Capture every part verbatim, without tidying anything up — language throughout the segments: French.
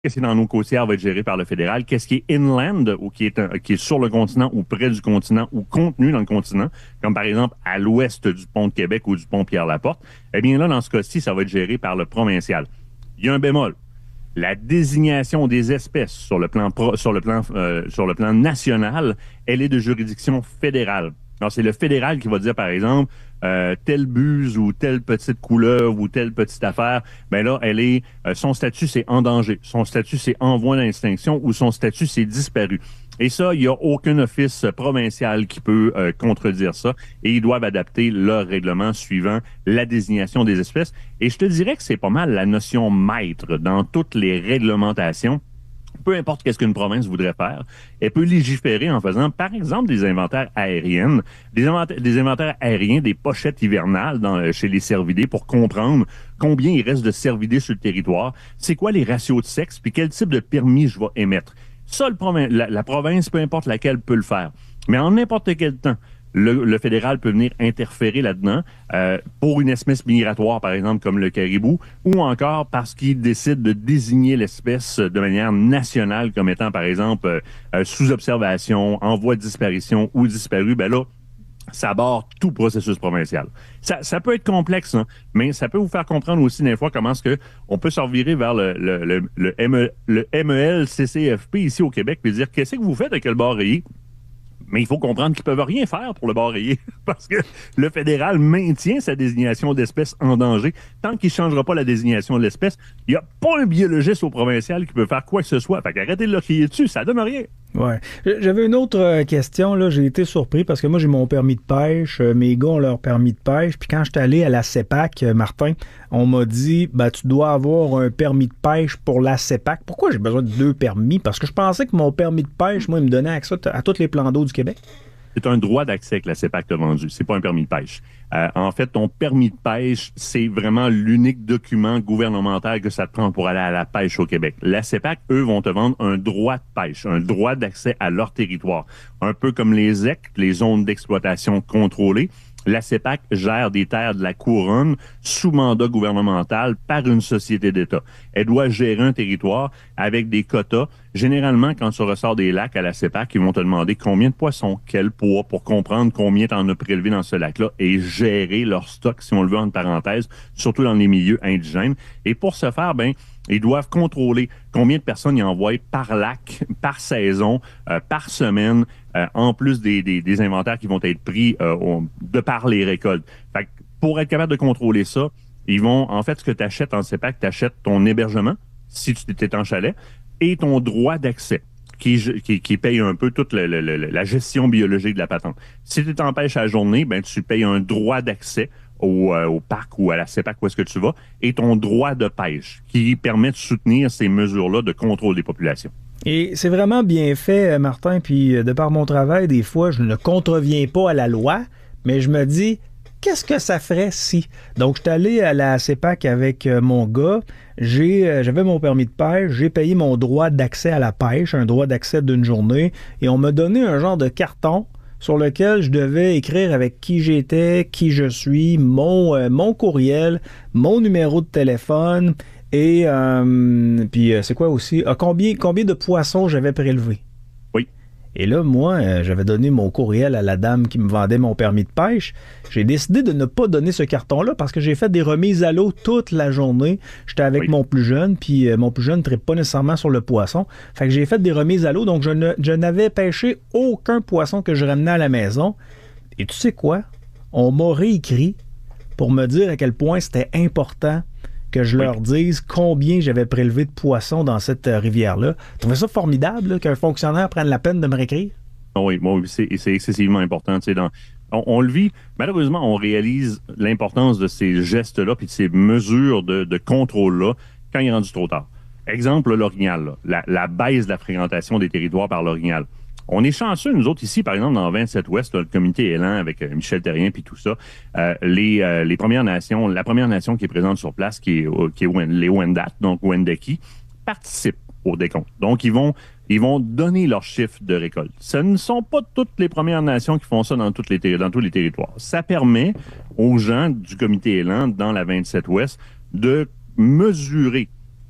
Qu'est-ce qui est dans nos côtières va être géré par le fédéral. Qu'est-ce qui est inland ou qui est, un, qui est sur le continent ou près du continent ou contenu dans le continent, comme par exemple à l'ouest du pont de Québec ou du pont Pierre-Laporte, eh bien là, dans ce cas-ci, ça va être géré par le provincial. Il y a un bémol. La désignation des espèces sur le plan, pro, sur le plan, euh, sur le plan national, elle est de juridiction fédérale. Alors, c'est le fédéral qui va dire, par exemple, euh, telle buse ou telle petite couleuvre ou telle petite affaire, ben là, elle est, euh, son statut, c'est en danger. Son statut, c'est en voie d'extinction ou son statut, c'est disparu. Et ça, il n'y a aucun office provincial qui peut euh, contredire ça. Et ils doivent adapter leur règlement suivant la désignation des espèces. Et je te dirais que c'est pas mal la notion maître dans toutes les réglementations. Peu importe qu'est-ce qu'une province voudrait faire, elle peut légiférer en faisant, par exemple, des inventaires aériennes, des inventaires, des inventaires aériens, des pochettes hivernales dans, chez les cervidés pour comprendre combien il reste de cervidés sur le territoire, c'est quoi les ratios de sexe, puis quel type de permis je vais émettre. Ça, le provin- la, la province, peu importe laquelle, peut le faire. Mais en n'importe quel temps, le, le fédéral peut venir interférer là-dedans euh, pour une espèce migratoire, par exemple, comme le caribou, ou encore parce qu'il décide de désigner l'espèce de manière nationale comme étant, par exemple, euh, euh, sous observation, en voie de disparition ou disparu. Ben là, ça aborde tout processus provincial. Ça, ça peut être complexe, hein, mais ça peut vous faire comprendre aussi des fois comment est-ce que on peut se revirer vers le, le, le, le, M E, le M E L C C F P ici au Québec et dire qu'est-ce que vous faites avec le bar rayé? Mais il faut comprendre qu'ils peuvent rien faire pour le bar rayé parce que le fédéral maintient sa désignation d'espèce en danger. Tant qu'il ne changera pas la désignation de l'espèce, il n'y a pas un biologiste au provincial qui peut faire quoi que ce soit. Fait qu'arrêtez de le crier dessus, ça donne rien. Ouais. J'avais une autre euh, question, là. J'ai été surpris parce que moi, j'ai mon permis de pêche. Euh, mes gars ont leur permis de pêche. Puis quand je suis allé à la CEPAC, euh, Martin, on m'a dit, ben, tu dois avoir un permis de pêche pour la CEPAC. Pourquoi j'ai besoin de deux permis? Parce que je pensais que mon permis de pêche, moi, il me donnait accès à tous les plans d'eau du Québec. C'est un droit d'accès que la CEPAC t'a vendu. C'est pas un permis de pêche. Euh, en fait, ton permis de pêche, c'est vraiment l'unique document gouvernemental que ça te prend pour aller à la pêche au Québec. La CEPAC, eux, vont te vendre un droit de pêche, un droit d'accès à leur territoire. Un peu comme les Z E C, les zones d'exploitation contrôlées. La CEPAC gère des terres de la couronne sous mandat gouvernemental par une société d'État. Elle doit gérer un territoire avec des quotas. Généralement, quand tu ressors des lacs à la CEPAC, ils vont te demander combien de poissons, quel poids, pour comprendre combien tu en as prélevé dans ce lac-là et gérer leur stock, si on le veut, entre parenthèses, surtout dans les milieux indigènes. Et pour ce faire, ben, ils doivent contrôler combien de personnes ils envoient par lac, par saison, euh, par semaine, euh, en plus des, des, des inventaires qui vont être pris euh, au, de par les récoltes. Fait que pour être capable de contrôler ça, ils vont, en fait, ce que tu achètes en CEPAC, tu achètes ton hébergement, si tu étais en chalet, et ton droit d'accès, qui, qui, qui paye un peu toute le, le, le, la gestion biologique de la patente. Si tu t'en pêches à la journée, ben, tu payes un droit d'accès Au, euh, au parc ou à la CEPAC, où est-ce que tu vas, et ton droit de pêche, qui permet de soutenir ces mesures-là de contrôle des populations. Et c'est vraiment bien fait, Martin, puis de par mon travail, des fois, je ne contreviens pas à la loi, mais je me dis, qu'est-ce que ça ferait si? Donc, je suis allé à la CEPAC avec euh, mon gars, j'ai, euh, j'avais mon permis de pêche, j'ai payé mon droit d'accès à la pêche, un droit d'accès d'une journée, et on m'a donné un genre de carton sur lequel je devais écrire avec qui j'étais, qui je suis, mon, euh, mon courriel, mon numéro de téléphone et euh, puis euh, c'est quoi aussi? Ah, combien, combien de poissons j'avais prélevé. Oui. Et là, moi, euh, j'avais donné mon courriel à la dame qui me vendait mon permis de pêche. J'ai décidé de ne pas donner ce carton-là parce que j'ai fait des remises à l'eau toute la journée. J'étais avec oui. mon plus jeune, puis euh, mon plus jeune ne tripe pas nécessairement sur le poisson. Fait que j'ai fait des remises à l'eau, donc je, ne, je n'avais pêché aucun poisson que je ramenais à la maison. Et tu sais quoi? On m'a réécrit pour me dire à quel point c'était important que je oui. leur dise combien j'avais prélevé de poissons dans cette euh, rivière-là. Tu trouvais ça formidable là, qu'un fonctionnaire prenne la peine de me réécrire? Oui, bon, c'est, c'est excessivement important. Tu sais, dans, on, on le vit. Malheureusement, on réalise l'importance de ces gestes-là puis de ces mesures de, de contrôle-là quand il est rendu trop tard. Exemple, l'orignal, là, la, la baisse de la fréquentation des territoires par l'orignal. On est chanceux, nous autres, ici, par exemple, dans vingt-sept Ouest, là, le comité Élan avec euh, Michel Terrien puis tout ça, euh, les, euh, les Premières Nations, la Première Nation qui est présente sur place, qui est, qui est les Wendat, donc Wendeki, participe au décompte. Donc, ils vont, ils vont donner leurs chiffres de récolte. Ce ne sont pas toutes les Premières Nations qui font ça dans, toutes les, dans tous les territoires. Ça permet aux gens du comité Élan, dans la vingt-sept Ouest, de mesurer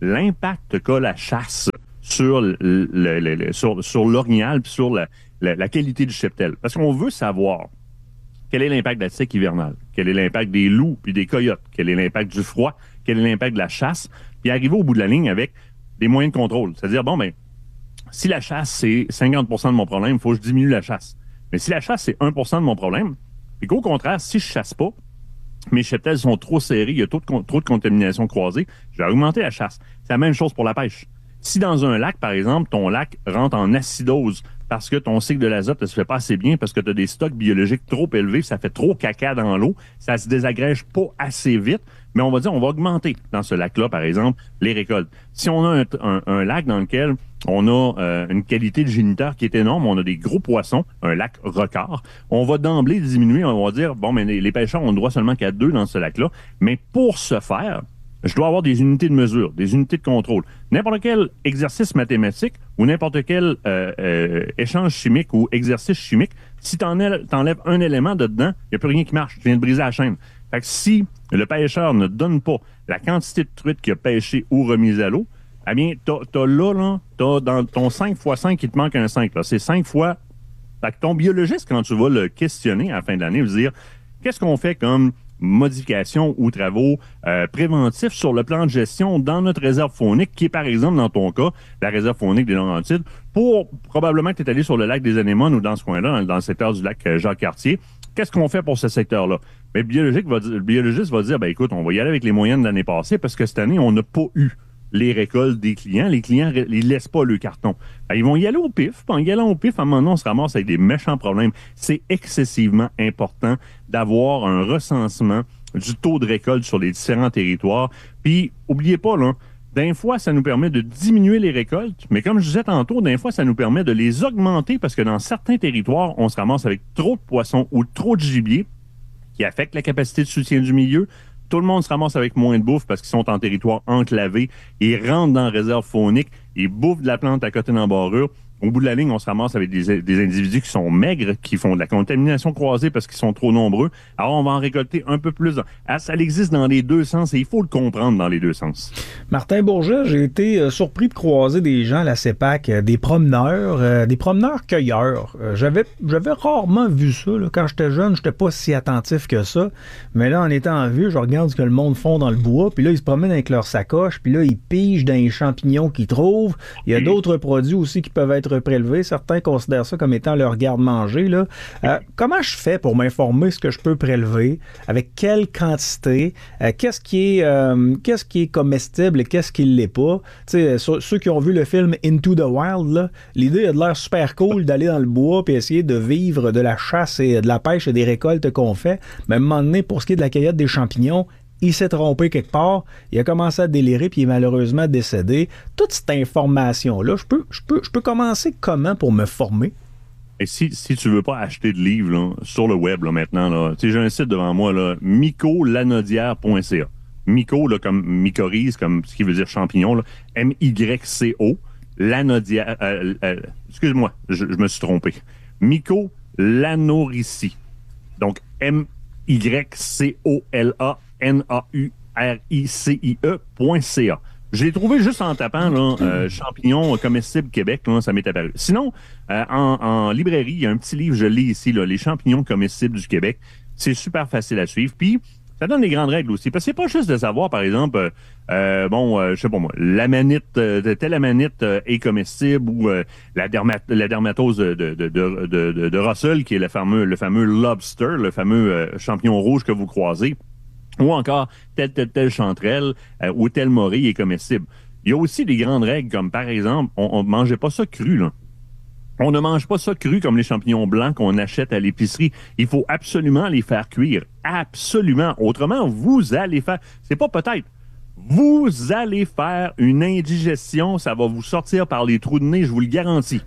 l'impact qu'a la chasse sur, le, le, le, le, sur, sur l'orignal puis sur la, la, la qualité du cheptel. Parce qu'on veut savoir quel est l'impact de la tique hivernale, quel est l'impact des loups puis des coyotes, quel est l'impact du froid, quel est l'impact de la chasse, puis arriver au bout de la ligne avec des moyens de contrôle. C'est-à-dire, bon, ben, si la chasse, c'est cinquante pour cent de mon problème, il faut que je diminue la chasse. Mais si la chasse, c'est un pour cent de mon problème, puis qu'au contraire, si je chasse pas, mes cheptels sont trop serrés, il y a trop de, trop de contamination croisée, je vais augmenter la chasse. C'est la même chose pour la pêche. Si dans un lac, par exemple, ton lac rentre en acidose parce que ton cycle de l'azote ne se fait pas assez bien, parce que tu as des stocks biologiques trop élevés, ça fait trop caca dans l'eau, ça se désagrège pas assez vite, mais on va dire, on va augmenter dans ce lac-là, par exemple, les récoltes. Si on a un, un, un lac dans lequel on a euh, une qualité de géniteur qui est énorme, on a des gros poissons, un lac record, on va d'emblée diminuer, on va dire, bon, mais les, les pêcheurs ont le droit seulement qu'à deux dans ce lac-là, mais pour ce faire, je dois avoir des unités de mesure, des unités de contrôle. N'importe quel exercice mathématique ou n'importe quel euh, euh, échange chimique ou exercice chimique, si tu enlèves un élément de dedans, il n'y a plus rien qui marche. Tu viens de briser la chaîne. Fait que si le pêcheur ne donne pas la quantité de truites qu'il a pêché ou remise à l'eau, eh bien, t'as, t'as là, là, t'as dans ton cinq fois cinq, il te manque un cinq. Là. C'est cinq fois... Fait que ton biologiste, quand tu vas le questionner à la fin de l'année, va dire, qu'est-ce qu'on fait comme modifications ou travaux euh, préventifs sur le plan de gestion dans notre réserve faunique, qui est par exemple, dans ton cas, la réserve faunique des Laurentides, pour probablement que tu es allé sur le lac des Anémones ou dans ce coin-là, dans, dans le secteur du lac euh, Jacques-Cartier. Qu'est-ce qu'on fait pour ce secteur-là? Mais le biologiste va, le biologiste va dire, ben écoute, on va y aller avec les moyennes de l'année passée parce que cette année, on n'a pas eu les récoltes des clients. Les clients, ils laissent pas le carton. Ben, ils vont y aller au pif. En y allant au pif, à un moment donné, on se ramasse avec des méchants problèmes. C'est excessivement important d'avoir un recensement du taux de récolte sur les différents territoires. Puis, oubliez pas, là, d'un fois, ça nous permet de diminuer les récoltes, mais comme je disais tantôt, d'un fois, ça nous permet de les augmenter parce que dans certains territoires, on se ramasse avec trop de poissons ou trop de gibier qui affectent la capacité de soutien du milieu. Tout le monde se ramasse avec moins de bouffe parce qu'ils sont en territoire enclavé. Ils rentrent dans la réserve faunique, ils bouffent de la plante à côté d'embarrure. Au bout de la ligne, on se ramasse avec des, des individus qui sont maigres, qui font de la contamination croisée parce qu'ils sont trop nombreux. Alors, on va en récolter un peu plus. Ah, ça existe dans les deux sens et il faut le comprendre dans les deux sens. Martin Bourget, j'ai été euh, surpris de croiser des gens à la CEPAC, euh, des promeneurs, euh, des promeneurs-cueilleurs. Euh, j'avais, j'avais rarement vu ça. Là. Quand j'étais jeune, j'étais pas si attentif que ça. Mais là, en étant en vue, je regarde ce que le monde font dans le bois. Puis là, ils se promènent avec leur sacoche. Puis là, ils pigent dans les champignons qu'ils trouvent. Il y a d'autres produits aussi qui peuvent être prélevés. Certains considèrent ça comme étant leur garde-manger. Là. Euh, comment je fais pour m'informer ce que je peux prélever? Avec quelle quantité? Euh, qu'est-ce qui est, euh, qu'est-ce qui est comestible et qu'est-ce qui ne l'est pas? Tu sais, ceux qui ont vu le film Into the Wild, là, l'idée a de l'air super cool d'aller dans le bois et essayer de vivre de la chasse et de la pêche et des récoltes qu'on fait. Mais à un moment donné, pour ce qui est de la cueillette des champignons, il s'est trompé quelque part, il a commencé à délirer puis il est malheureusement décédé. Toute cette information-là, je peux, je peux, je peux commencer comment pour me former? Et si, si tu veux pas acheter de livres là, sur le web là, maintenant, là, j'ai un site devant moi, là, myco lanaudière point c a. Myco, là, comme mycorhize, comme ce qui veut dire champignon, là, M Y C O, lanaudière, euh, euh, excuse-moi, je, je me suis trompé. Myco lanoricie. Donc, M Y C O L A N A U R I C I E point C A. Je l'ai trouvé juste en tapant là, euh, champignons comestibles Québec, là, ça m'est apparu. Sinon, euh, en, en librairie, il y a un petit livre, je l'ai ici, là, Les champignons comestibles du Québec. C'est super facile à suivre. Puis, ça donne des grandes règles aussi. Parce que c'est pas juste de savoir, par exemple, euh, bon, euh, je sais pas moi, l'amanite, euh, telle amanite euh, est comestible ou euh, la, dermat la dermatose de, de, de, de, de, de Russell, qui est le fameux, le fameux lobster, le fameux euh, champignon rouge que vous croisez. Ou encore, telle, telle, telle chanterelle euh, ou telle morille est comestible. Il y a aussi des grandes règles, comme par exemple, on ne mangeait pas ça cru, là. On ne mange pas ça cru comme les champignons blancs qu'on achète à l'épicerie. Il faut absolument les faire cuire. Absolument. Autrement, vous allez faire... C'est pas peut-être. Vous allez faire une indigestion. Ça va vous sortir par les trous de nez, je vous le garantis.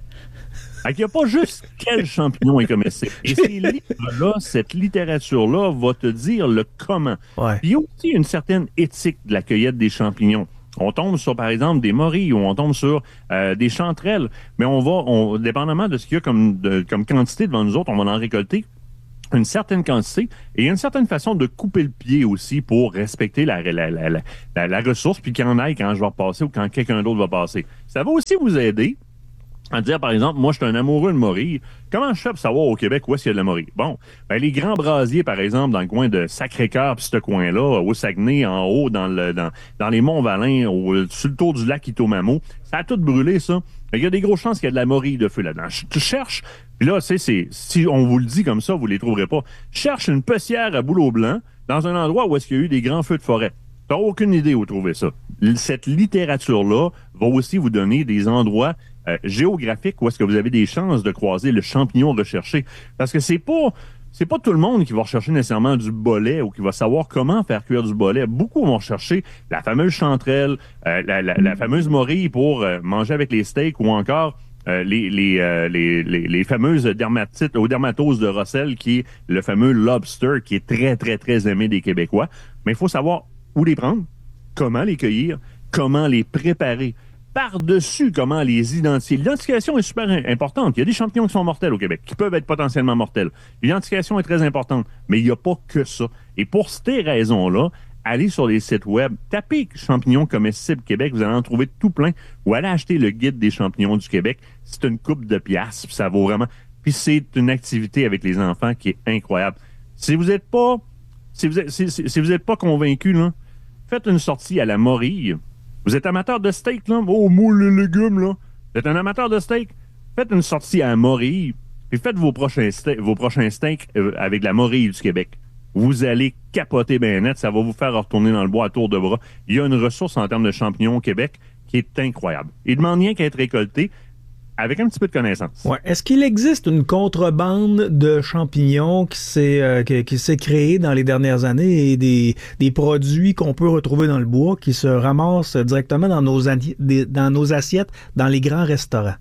Il n'y a pas juste quel champignon est comestible. Et ces livres-là, cette littérature-là va te dire le comment. Ouais. Il y a aussi une certaine éthique de la cueillette des champignons. On tombe sur, par exemple, des morilles ou on tombe sur euh, des chanterelles. Mais on va, on, dépendamment de ce qu'il y a comme, de, comme quantité devant nous autres, on va en récolter une certaine quantité et il y a une certaine façon de couper le pied aussi pour respecter la, la, la, la, la, la ressource, puis qu'il y en aille quand je vais repasser ou quand quelqu'un d'autre va passer. Ça va aussi vous aider à dire, par exemple, moi, je suis un amoureux de morille. Comment je fais pour savoir au Québec où est-ce qu'il y a de la morille? Bon, ben, les grands brasiers, par exemple, dans le coin de Sacré-Cœur, puis ce coin-là, au Saguenay, en haut, dans, le, dans, dans les Monts-Valin, au, sur le tour du lac Itomamo, ça a tout brûlé, ça. Il y a des grosses chances qu'il y a de la morille de feu là-dedans. Tu cherches, puis là, c'est, c'est, si on vous le dit comme ça, vous ne les trouverez pas. Cherche une pessière à bouleau blanc dans un endroit où est-ce qu'il y a eu des grands feux de forêt. Tu n'as aucune idée où trouver ça. Cette littérature-là va aussi vous donner des endroits euh, géographiques où est-ce que vous avez des chances de croiser le champignon recherché. Parce que c'est pas... C'est pas tout le monde qui va rechercher nécessairement du bolet ou qui va savoir comment faire cuire du bolet. Beaucoup vont rechercher la fameuse chanterelle, euh, la, la, la fameuse morille pour euh, manger avec les steaks ou encore euh, les, les, euh, les, les, les fameuses dermatites ou dermatoses de Russell, qui est le fameux lobster qui est très, très, très aimé des Québécois. Mais il faut savoir où les prendre, comment les cueillir, comment les préparer. Par-dessus comment les identifier. L'identification est super importante. Il y a des champignons qui sont mortels au Québec, qui peuvent être potentiellement mortels. L'identification est très importante, mais il n'y a pas que ça. Et pour ces raisons-là, allez sur les sites web, tapez champignons comestibles Québec, vous allez en trouver tout plein, ou allez acheter le guide des champignons du Québec. C'est une coupe de piastres, ça vaut vraiment... Puis c'est une activité avec les enfants qui est incroyable. Si vous n'êtes pas... Si vous êtes, si, si, si vous êtes pas convaincu, là, faites une sortie à la morille. Vous êtes amateur de steak, là? Oh, moule les légumes, là. Vous êtes un amateur de steak? Faites une sortie à la morille, puis faites vos prochains, ste- vos prochains steaks euh, avec la morille du Québec. Vous allez capoter bien net, ça va vous faire retourner dans le bois à tour de bras. Il y a une ressource en termes de champignons au Québec qui est incroyable. Il demande rien qu'à être récolté avec un petit peu de connaissance. Ouais. Est-ce qu'il existe une contrebande de champignons qui s'est, euh, qui, qui s'est créée dans les dernières années et des, des produits qu'on peut retrouver dans le bois qui se ramassent directement dans nos, adi- des, dans nos assiettes dans les grands restaurants?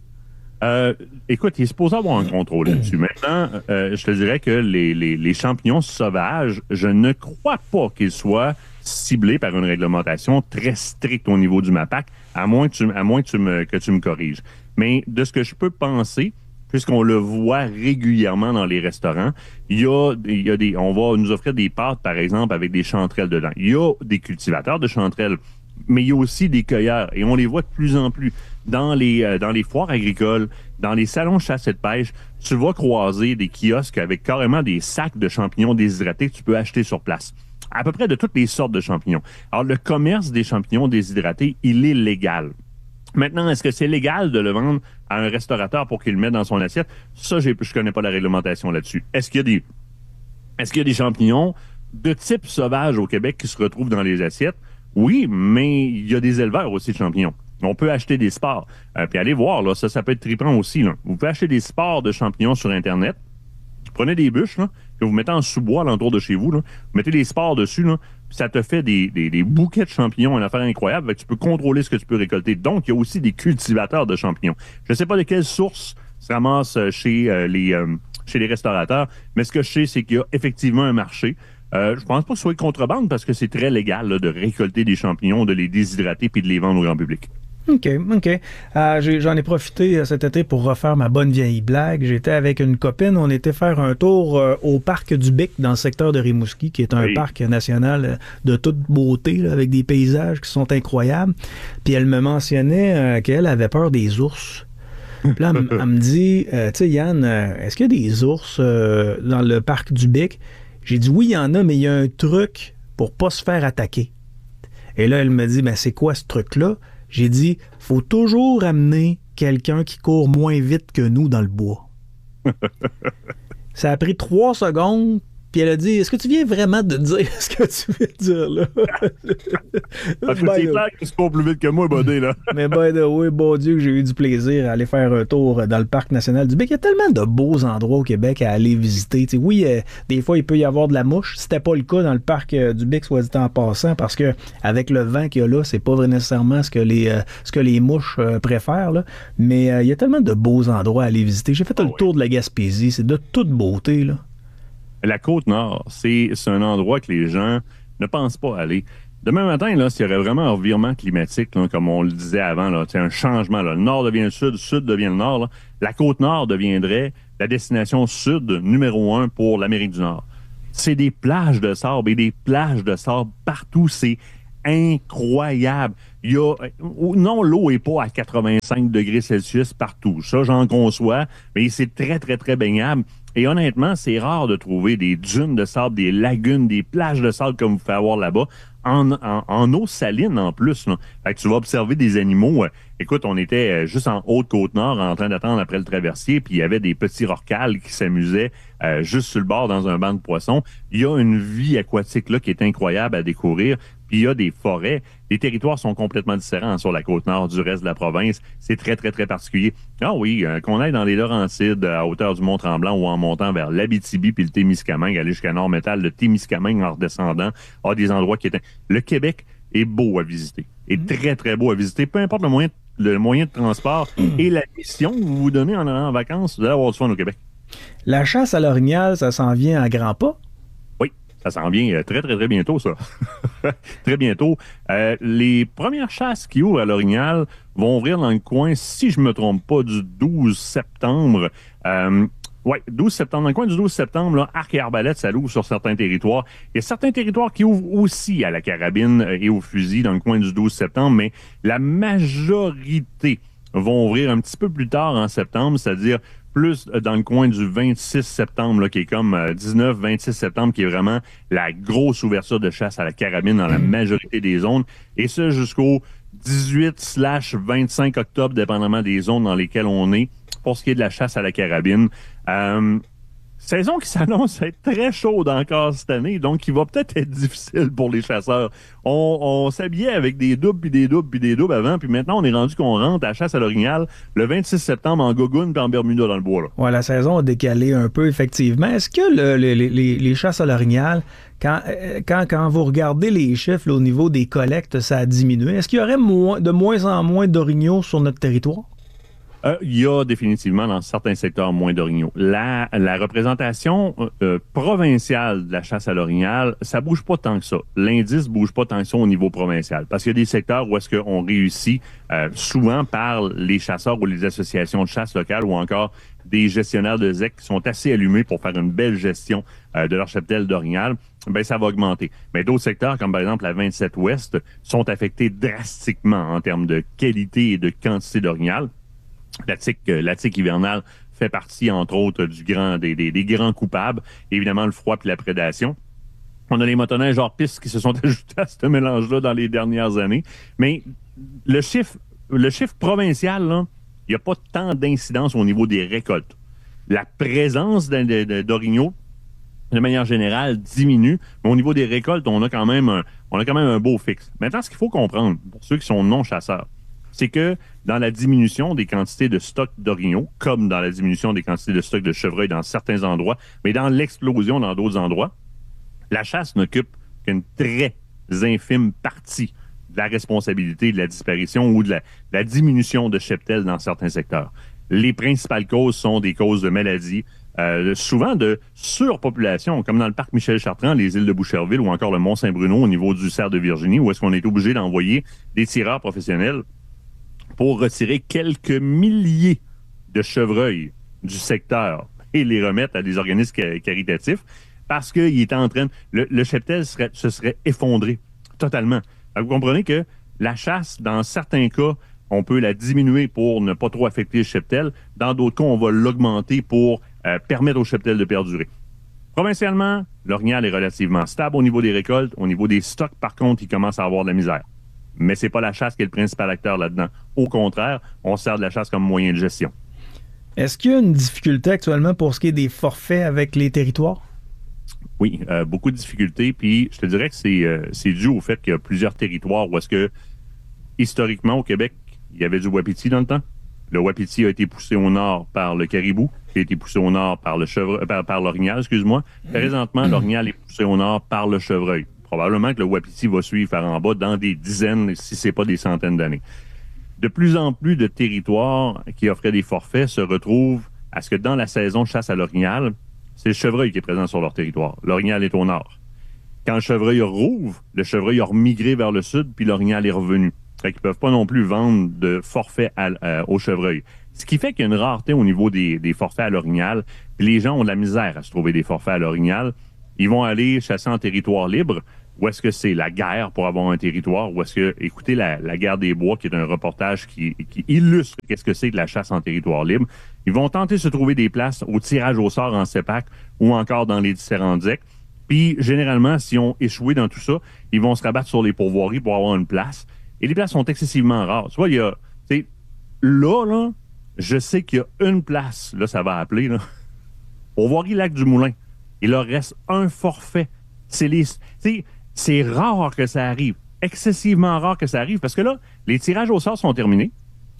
Euh, écoute, il est supposé avoir un contrôle là-dessus. Maintenant, euh, je te dirais que les, les, les champignons sauvages, je ne crois pas qu'ils soient ciblés par une réglementation très stricte au niveau du MAPAC, à moins que tu, à moins que tu me, que tu me corriges. Mais de ce que je peux penser, puisqu'on le voit régulièrement dans les restaurants, il y a, il y a des, on va nous offrir des pâtes, par exemple, avec des chanterelles dedans. Il y a des cultivateurs de chanterelles, mais il y a aussi des cueilleurs, et on les voit de plus en plus dans les, euh, dans les foires agricoles, dans les salons de chasse et de pêche. Tu vas croiser des kiosques avec carrément des sacs de champignons déshydratés que tu peux acheter sur place. À peu près de toutes les sortes de champignons. Alors, le commerce des champignons déshydratés, il est légal. Maintenant, est-ce que c'est légal de le vendre à un restaurateur pour qu'il le mette dans son assiette? Ça, j'ai, je connais pas la réglementation là-dessus. Est-ce qu'il y a des, est-ce qu'il y a des champignons de type sauvage au Québec qui se retrouvent dans les assiettes? Oui, mais il y a des éleveurs aussi de champignons. On peut acheter des spores. Euh, puis allez voir, là, ça, ça peut être trippant aussi, là. Vous pouvez acheter des spores de champignons sur Internet. Prenez des bûches, là, que vous mettez en sous-bois alentour de chez vous, là. Vous mettez des spores dessus, là, puis ça te fait des, des, des bouquets de champignons, une affaire incroyable. Fait que tu peux contrôler ce que tu peux récolter. Donc, il y a aussi des cultivateurs de champignons. Je ne sais pas de quelle source se ramasse chez, euh, les, euh, chez les restaurateurs, mais ce que je sais, c'est qu'il y a effectivement un marché. Euh, je pense pas que ce soit une contrebande parce que c'est très légal là, de récolter des champignons, de les déshydrater puis de les vendre au grand public. OK, OK. Euh, j'ai, j'en ai profité cet été pour refaire ma bonne vieille blague. J'étais avec une copine, on était faire un tour euh, au parc du Bic dans le secteur de Rimouski, qui est un oui. parc national de toute beauté, là, avec des paysages qui sont incroyables. Puis elle me mentionnait euh, qu'elle avait peur des ours. Puis là, elle, elle me dit, euh, tu sais, Yann, euh, est-ce qu'il y a des ours euh, dans le parc du Bic? J'ai dit, oui, il y en a, mais il y a un truc pour pas se faire attaquer. Et là, elle me dit, ben c'est quoi ce truc-là? J'ai dit, faut toujours amener quelqu'un qui court moins vite que nous dans le bois. Ça a pris trois secondes, puis elle a dit, est-ce que tu viens vraiment de dire ce que tu veux dire là? Parce que c'est clair que tu cours plus vite que moi, buddy, là. Mais by the way, bon Dieu, que j'ai eu du plaisir à aller faire un tour dans le parc national du Bic. Il y a tellement de beaux endroits au Québec à aller visiter. T'sais, oui, euh, des fois, il peut y avoir de la mouche. C'était pas le cas dans le parc euh, du Bic, soit dit en passant, parce que avec le vent qu'il y a là, c'est pas nécessairement ce que les, euh, ce que les mouches euh, préfèrent. Là. Mais euh, il y a tellement de beaux endroits à aller visiter. J'ai fait oh, le oui. tour de la Gaspésie. C'est de toute beauté, là. La Côte-Nord, c'est, c'est un endroit que les gens ne pensent pas aller. Demain matin, là, s'il y aurait vraiment un revirement climatique, là, comme on le disait avant, là, un changement, là, le nord devient le sud, le sud devient le nord, là, la côte nord deviendrait la destination sud numéro un pour l'Amérique du Nord. C'est des plages de sable et des plages de sable partout. C'est incroyable. Il y a, non, l'eau n'est pas à quatre-vingt-cinq degrés Celsius partout. Ça, j'en conçois, mais c'est très, très, très baignable. Et honnêtement, c'est rare de trouver des dunes de sable, des lagunes, des plages de sable comme vous pouvez avoir là-bas, en, en, en eau saline en plus. Là. Fait que tu vas observer des animaux. Euh, écoute, on était euh, juste en Haute-Côte-Nord en train d'attendre après le traversier, puis il y avait des petits rorquals qui s'amusaient euh, juste sur le bord dans un banc de poissons. Il y a une vie aquatique là qui est incroyable à découvrir. Puis il y a des forêts. Les territoires sont complètement différents sur la côte nord du reste de la province. C'est très, très, très particulier. Ah oui, euh, qu'on aille dans les Laurentides, à hauteur du Mont-Tremblant ou en montant vers l'Abitibi puis le Témiscamingue, aller jusqu'à Nord-Métal, le Témiscamingue en redescendant, a des endroits qui étaient... Le Québec est beau à visiter. Est très, très beau à visiter. Peu importe le moyen, le moyen de transport et la mission que vous vous donnez en allant en vacances, vous allez avoir du fun au Québec. La chasse à l'orignal, ça s'en vient à grands pas? Ça s'en vient très, très, très bientôt, ça. Très bientôt. Euh, les premières chasses qui ouvrent à l'Orignal vont ouvrir dans le coin, si je ne me trompe pas, du douze septembre. Euh, oui, douze septembre. Dans le coin du douze septembre, là, arc et arbalète, ça l'ouvre sur certains territoires. Il y a certains territoires qui ouvrent aussi à la carabine et au fusil dans le coin du douze septembre, mais la majorité vont ouvrir un petit peu plus tard en septembre, c'est-à-dire plus dans le coin du vingt-six septembre, là, qui est comme dix-neuf vingt-six septembre, qui est vraiment la grosse ouverture de chasse à la carabine dans la majorité des zones. Et ça jusqu'au dix-huit slash vingt-cinq octobre, dépendamment des zones dans lesquelles on est, pour ce qui est de la chasse à la carabine. Euh, saison qui s'annonce être très chaude encore cette année, donc qui va peut-être être difficile pour les chasseurs. On, on s'habillait avec des doubles, puis des doubles, puis des doubles avant, puis maintenant, on est rendu qu'on rentre à la chasse à l'orignal le vingt-six septembre en gogoune puis en Bermuda dans le bois. Là. Ouais, la saison a décalé un peu, effectivement. Est-ce que le, le, les, les chasses à l'orignal, quand, quand, quand vous regardez les chiffres là, au niveau des collectes, ça a diminué? Est-ce qu'il y aurait moins, de moins en moins d'orignaux sur notre territoire? Euh, il y a définitivement dans certains secteurs moins d'orignaux. La, la représentation euh, provinciale de la chasse à l'orignal, ça bouge pas tant que ça. L'indice bouge pas tant que ça au niveau provincial. Parce qu'il y a des secteurs où est-ce qu'on réussit euh, souvent par les chasseurs ou les associations de chasse locales ou encore des gestionnaires de Z E C qui sont assez allumés pour faire une belle gestion euh, de leur cheptel d'orignal, ben ça va augmenter. Mais d'autres secteurs, comme par exemple la vingt-sept Ouest, sont affectés drastiquement en termes de qualité et de quantité d'orignal. La tique, la tique hivernale fait partie, entre autres, du grand, des, des, des grands coupables. Évidemment, le froid puis la prédation. On a les motoneiges hors piste qui se sont ajoutés à ce mélange-là dans les dernières années. Mais le chiffre, le chiffre provincial, là, il n'y a pas tant d'incidence au niveau des récoltes. La présence d'orignaux, de manière générale, diminue. Mais au niveau des récoltes, on a quand même un, on a quand même un beau fixe. Maintenant, ce qu'il faut comprendre, pour ceux qui sont non-chasseurs, c'est que dans la diminution des quantités de stock d'orignaux, comme dans la diminution des quantités de stock de chevreuils dans certains endroits, mais dans l'explosion dans d'autres endroits, la chasse n'occupe qu'une très infime partie de la responsabilité de la disparition ou de la, de la diminution de cheptels dans certains secteurs. Les principales causes sont des causes de maladies, euh, souvent de surpopulation, comme dans le parc Michel-Chartrand, les îles de Boucherville ou encore le Mont-Saint-Bruno au niveau du cerf de Virginie, où est-ce qu'on est obligé d'envoyer des tireurs professionnels pour retirer quelques milliers de chevreuils du secteur et les remettre à des organismes caritatifs parce qu'il est en train... Le, le cheptel serait, se serait effondré totalement. Alors, vous comprenez que la chasse, dans certains cas, on peut la diminuer pour ne pas trop affecter le cheptel. Dans d'autres cas, on va l'augmenter pour euh, permettre au cheptel de perdurer. Provincialement, l'orignal est relativement stable au niveau des récoltes. Au niveau des stocks, par contre, il commence à avoir de la misère. Mais c'est pas la chasse qui est le principal acteur là-dedans. Au contraire, on sert de la chasse comme moyen de gestion. Est-ce qu'il y a une difficulté actuellement pour ce qui est des forfaits avec les territoires? Oui, euh, beaucoup de difficultés. Puis je te dirais que c'est, euh, c'est dû au fait qu'il y a plusieurs territoires où est-ce que, historiquement, au Québec, il y avait du wapiti dans le temps. Le wapiti a été poussé au nord par le caribou, qui a été poussé au nord par le chevre... par, par l'orignal, excuse-moi. Présentement, l'orignal est poussé au nord par le chevreuil. Probablement que le wapiti va suivre par en bas dans des dizaines, si ce n'est pas des centaines d'années. De plus en plus de territoires qui offraient des forfaits se retrouvent à ce que dans la saison de chasse à l'orignal, c'est le chevreuil qui est présent sur leur territoire. L'orignal est au nord. Quand le chevreuil rouvre, le chevreuil a remigré vers le sud, puis l'orignal est revenu. Fait qu'ils peuvent pas non plus vendre de forfait à, à, au chevreuil. Ce qui fait qu'il y a une rareté au niveau des, des forfaits à l'orignal. Puis les gens ont de la misère à se trouver des forfaits à l'orignal. Ils vont aller chasser en territoire libre. Ou est-ce que c'est la guerre pour avoir un territoire? Ou est-ce que, écoutez, la, la guerre des bois, qui est un reportage qui, qui illustre qu'est-ce que c'est que la chasse en territoire libre. Ils vont tenter de se trouver des places au tirage au sort en CEPAC ou encore dans les différents D E C. Puis, généralement, s'ils ont échoué dans tout ça, ils vont se rabattre sur les pourvoiries pour avoir une place. Et les places sont excessivement rares. Tu vois, il y a, tu sais, là, là, je sais qu'il y a une place, là, ça va appeler, là, pourvoirie Lac-du-Moulin. Il leur reste un forfait. C'est les, tu sais, c'est rare que ça arrive. Excessivement rare que ça arrive parce que là, les tirages au sort sont terminés.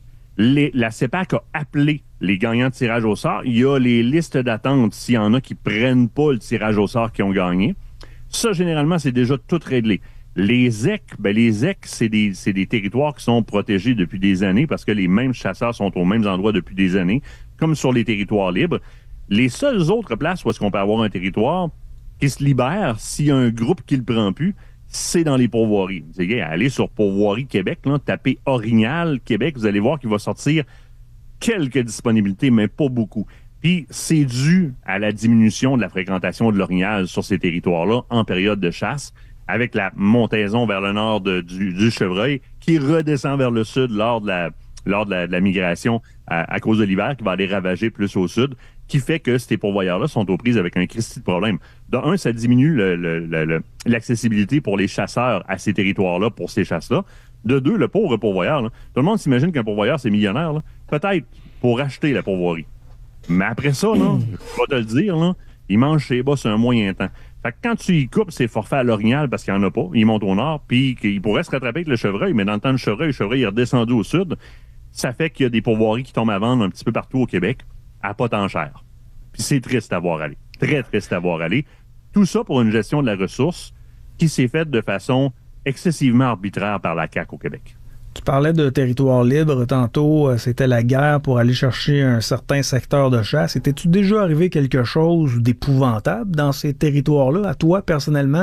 Les, la CEPAC a appelé les gagnants de tirage au sort. Il y a les listes d'attente s'il y en a qui prennent pas le tirage au sort qui ont gagné. Ça, généralement, c'est déjà tout réglé. Les Z E C, ben les Z E C, c'est des, c'est des territoires qui sont protégés depuis des années parce que les mêmes chasseurs sont aux mêmes endroits depuis des années, comme sur les territoires libres. Les seules autres places où est-ce qu'on peut avoir un territoire qui se libère s'il y a un groupe qui le prend plus, c'est dans les pourvoiries. C'est gay, allez sur Pourvoirie Québec, là, tapez Orignal Québec, vous allez voir qu'il va sortir quelques disponibilités, mais pas beaucoup. Puis c'est dû à la diminution de la fréquentation de l'orignal sur ces territoires-là en période de chasse, avec la montaison vers le nord de, du, du chevreuil qui redescend vers le sud lors de la, lors de la, de la migration à, à cause de l'hiver, qui va aller ravager plus au sud, qui fait que ces pourvoyeurs-là sont aux prises avec un Christi de problème. De un, ça diminue le, le, le, le, l'accessibilité pour les chasseurs à ces territoires-là, pour ces chasses-là. De deux, le pauvre pourvoyeur, là, tout le monde s'imagine qu'un pourvoyeur, c'est millionnaire, là, peut-être pour acheter la pourvoirie. Mais après ça, là, je vais te le dire, là, il mange ses bas sur un moyen temps. Fait que quand tu y coupes ses forfaits à l'orignal parce qu'il n'y en a pas, il monte au nord, puis qu'il pourrait se rattraper avec le chevreuil, mais dans le temps du chevreuil, le chevreuil est redescendu au sud, ça fait qu'il y a des pourvoiries qui tombent à vendre un petit peu partout au Québec à pas tant cher. Puis c'est triste à voir aller. Très triste à voir aller. Tout ça pour une gestion de la ressource qui s'est faite de façon excessivement arbitraire par la C A Q au Québec. Tu parlais de territoire libre tantôt, c'était la guerre pour aller chercher un certain secteur de chasse. Étais-tu déjà arrivé quelque chose d'épouvantable dans ces territoires-là, à toi personnellement?